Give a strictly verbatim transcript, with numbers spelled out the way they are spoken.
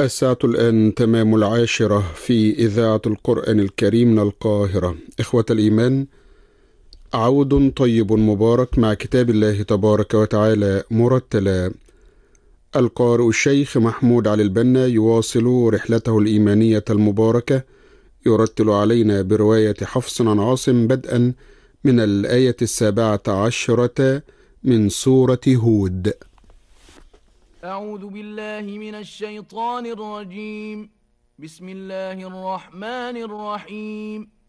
الساعة الآن تمام العاشرة في إذاعة القرآن الكريم من القاهرة. إخوة الإيمان، عود طيب مبارك مع كتاب الله تبارك وتعالى مرتلا. القارئ الشيخ محمود علي البنا يواصل رحلته الإيمانية المباركة، يرتل علينا برواية حفص عن عاصم بدءا من الآية السابعة عشرة من سورة هود. أعوذ بالله من الشيطان الرجيم. بسم الله الرحمن الرحيم.